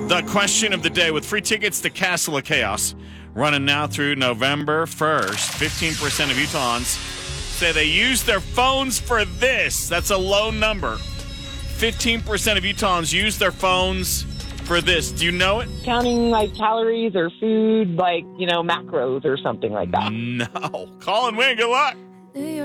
The question of the day with free tickets to Castle of Chaos running now through November 1st. 15% of Utahns say they use their phones for this. That's a low number. 15% of Utahns use their phones for this. Do you know it? Counting like calories or food, like, macros or something like that. No. Call and win. Good luck.